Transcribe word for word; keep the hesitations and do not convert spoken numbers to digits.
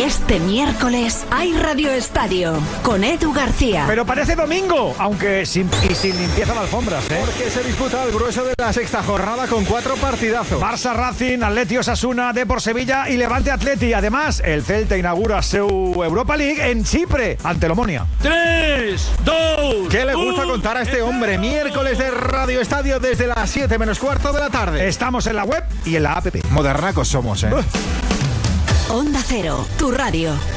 Este miércoles hay Radio Estadio con Edu García. Pero parece domingo, aunque sin, y sin limpieza de alfombras, ¿eh? Porque se disputa el grueso de la sexta jornada con cuatro partidazos. Barça Racing, Atleti Osasuna, Depor Sevilla y Levante Atleti. Además, el Celta inaugura su Europa League en Chipre, ante el Omonia. tres, dos, ¿Qué le gusta contar a este hombre? Miércoles de Radio Estadio desde las siete menos cuarto de la tarde. Estamos en la web y en la app. Modernacos somos, ¿eh? Onda Cero, tu radio.